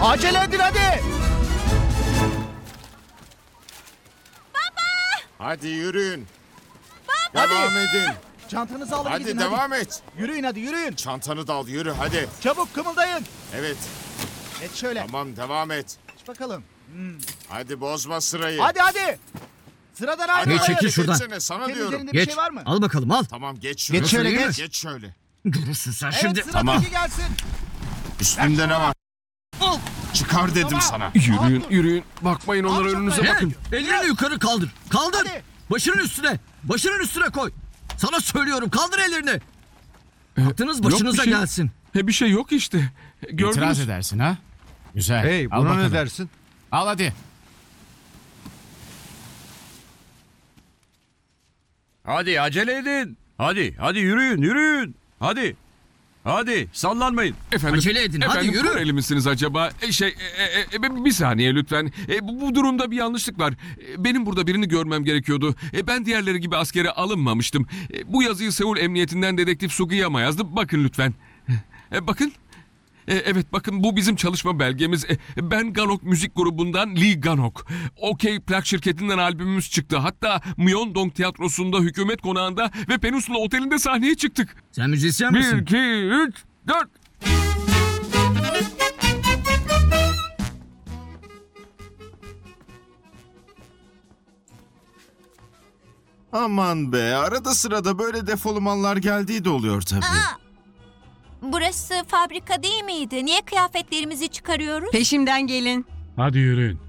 Acele edin hadi. Hadi yürüyün. Hadi. Devam edin. Çantanızı alın Hadi gidin devam et. Yürüyün hadi yürüyün. Çantanı da al yürü hadi. Çabuk kımıldayın. Evet Et şöyle. tamam devam et. Aç bakalım. Hadi bozma sırayı. Hadi. Sıradan ayrılmayın. çekil şuradan. Geçsene, sana Senin diyorum. üzerinde bir Geç. şey var mı? Al bakalım al. Tamam geç şöyle. Geç şöyle, Şuraya geç. Geç şöyle. Görürsün sen Evet şimdi. sıradaki Tamam. gelsin. Üstünde ne var? Al. Çıkar dedim Tamam. sana. Yürüyün, yürüyün. Bakmayın onlara, Al önünüze şunları. bakın. Ellerini yukarı kaldır. Kaldır. Hadi. Başının üstüne. Başının üstüne koy. Sana söylüyorum kaldır ellerini. Aklınız Yok bir başınıza şey. gelsin. Bir şey yok işte. İtiraz Gördünüz. edersin ha? Güzel. Hey, Al buna bakalım. ne dersin? Al hadi. Hadi acele edin. Hadi yürüyün. Hadi sallanmayın. Efendim, Acele edin, hadi efendim, yürü. Koreli misiniz acaba? Bir saniye lütfen. Bu durumda bir yanlışlık var. Benim burada birini görmem gerekiyordu. Ben diğerleri gibi askere alınmamıştım. Bu yazıyı Seul Emniyetinden Dedektif Sugiyama yazdı. Bakın lütfen. Bakın. Evet bakın bu bizim çalışma belgemiz. Ben Ganok müzik grubundan Lee Ganok. OK plak şirketinden albümümüz çıktı. Hatta Myeongdong Tiyatrosu'nda, Hükümet Konağı'nda ve Peninsula Oteli'nde sahneye çıktık. Sen müzisyen 1, misin? 2, 3, 4. Aman be arada sırada böyle defolumanlar geldiği de oluyor tabii. Burası fabrika değil miydi? Niye kıyafetlerimizi çıkarıyoruz? Peşimden gelin. Hadi yürüyün.